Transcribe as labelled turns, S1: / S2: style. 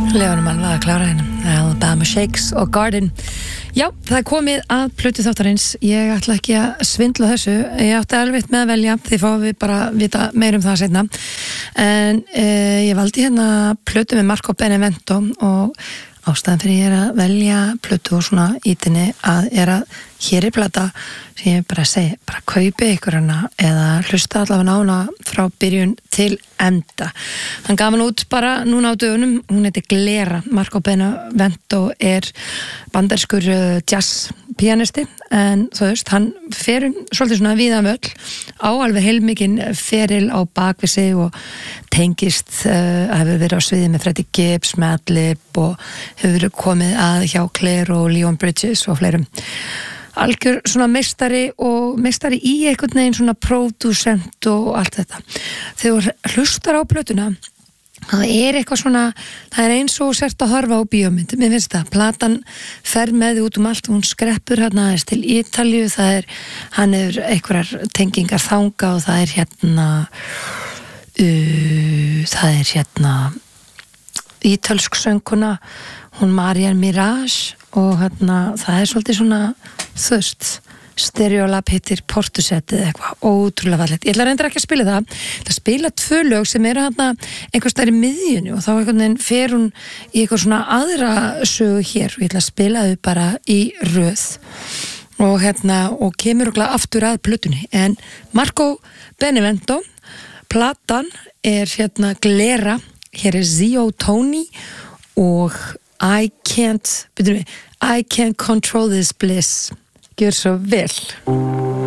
S1: Leonumann var að klára hérna Alabama Shakes og Garden. Já, það komið að plötu þáttarins. Ég ætla ekki að svindla þessu. Ég átti alveg með að velja, því fáum við bara vita meir það seinna. En ég valdi hérna plötu með Marco Benevento og ástæðan fyrir ég að velja plötu og svona ítinni að hér plata sem ég bara segi, bara kaupi ykkur hana eða hlusta allavega á hana frá byrjun til enda. Hann gaf hann út bara núna á dögunum, hún heitir Glera. Marco Benevento bandarskur jazz pianisti, en þú veist, hann fer svolítið svona víða öll, á alveg heilmikinn feril á bakvið sig og tengist, hefur verið á sviði með Freddie Gibbs, Madlib og hefur verið komið að hjá Claire og Leon Bridges og fleirum. Algjör svona meistari í einhvern veginn svona producent og allt þetta. Þegar hlustar á plötuna, það eitthvað svona, það eins og sért að horfa á bíómynd. Mér finnst það, platan fer með út allt, hún skreppur hérna aðeins til Ítalíu, hann einhverjar tengingar þanga og það hérna ítölsk sönguna, hún Marianne Mirage og hérna, það svolítið svona Stereolab hittir Portusetti eða eitthvað ótrúlega fallegt. Ég ætla reyndar ekki að spila það. Ég ætla að spila 2 lög sem hérna einhvers staðar í miðjunni og þá einhvern veginn fer hún í eitthvað svona aðra sögu hér og ég ætla að spila þau bara í röð og hérna og kemur okkur aftur að plötunni. En Marco Benevento, platan hérna Glera, hér Zio Tony og I can't control this bliss. Gjör svo vel.